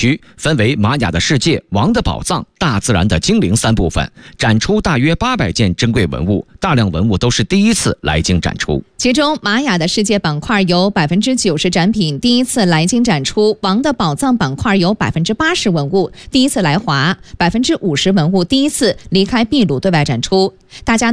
区，分为玛雅的世界、王的宝藏、大自然的精灵3部分，展出大约800件珍贵文物，大量文物都是第一次来京展出。 其中，玛雅的世界板块有90%展品第一次来京展出，王的宝藏板块有80%文物第一次来华，50%文物第一次离开秘鲁对外展出。大家